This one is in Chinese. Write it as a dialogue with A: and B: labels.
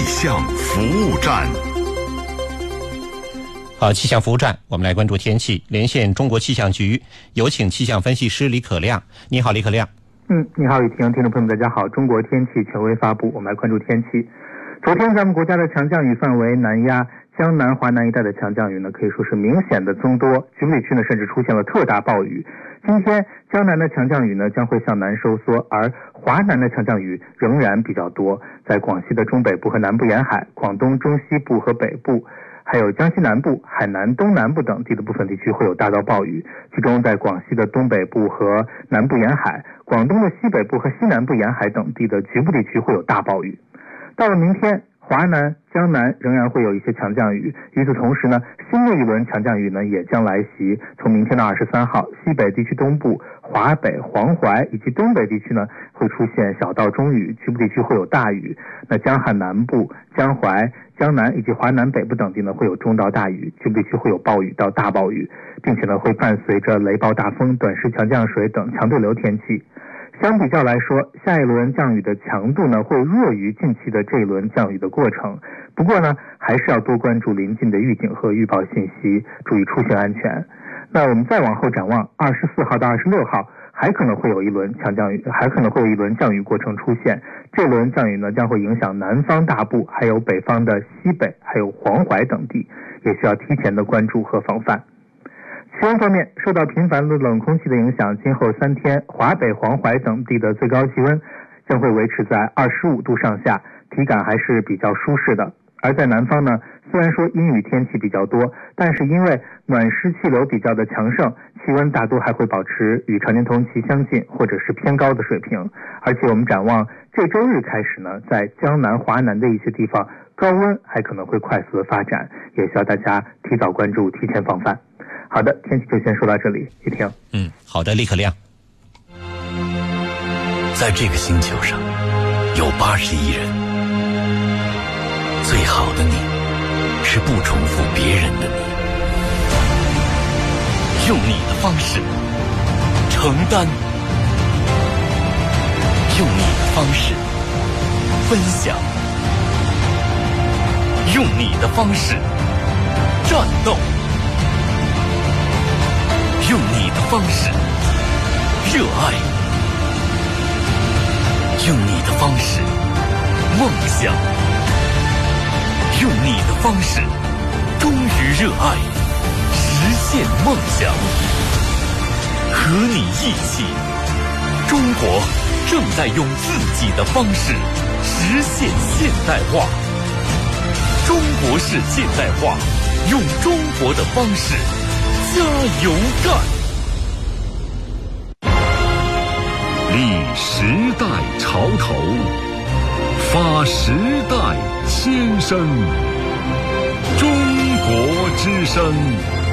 A: 象服务站。
B: 好，气象服务站，我们来关注天气。连线中国气象局，有请气象分析师李可亮。你好，李可亮。
C: 你好，雨婷，听众朋友们，大家好。中国天气权威发布，我们来关注天气。昨天咱们国家的强降雨范围南压江南、华南一带的强降雨呢，可以说是明显的增多，局部地区呢甚至出现了特大暴雨。今天江南的强降雨呢将会向南收缩，而华南的强降雨仍然比较多，在广西的中北部和南部沿海、广东中西部和北部，还有江西南部、海南东南部等地的部分地区会有大到暴雨，其中在广西的东北部和南部沿海、广东的西北部和西南部沿海等地的局部地区会有大暴雨。到了明天，华南、江南仍然会有一些强降雨，与此同时呢，新的一轮强降雨呢也将来袭。从明天的23号，西北地区东部、华北、黄淮以及东北地区呢会出现小到中雨，局部地区会有大雨。那江汉南部、江淮、江南以及华南北部等地呢会有中到大雨，局部地区会有暴雨到大暴雨，并且呢会伴随着雷暴大风、短时强降水等强对流天气。相比较来说，下一轮降雨的强度呢会弱于近期的这一轮降雨的过程。不过呢，还是要多关注临近的预警和预报信息，注意出行安全。那我们再往后展望，24号到26号还可能会有一轮强降雨，还可能会有一轮降雨过程出现。这轮降雨呢将会影响南方大部，还有北方的西北，还有黄淮等地，也需要提前的关注和防范。气温方面，受到频繁的冷空气的影响，今后3天华北、黄淮等地的最高气温将会维持在25度上下，体感还是比较舒适的。而在南方呢，虽然说阴雨天气比较多，但是因为暖湿气流比较的强盛，气温大多还会保持与常年同期相近或者是偏高的水平。而且我们展望这周日开始呢，在江南、华南的一些地方，高温还可能会快速的发展，也需要大家提早关注，提前防范。好的，天气就先说到这里，雨婷。
B: 好的，李可亮。
D: 在这个星球上有80亿人，最好的你是不重复别人的你，用你的方式承担，用你的方式分享，用你的方式战斗，用你的方式热爱，用你的方式梦想，用你的方式忠于热爱，实现梦想。和你一起，中国正在用自己的方式实现现代化。中国式现代化，用中国的方式加油干！
A: 立时代潮头，发时代先声。中国之声。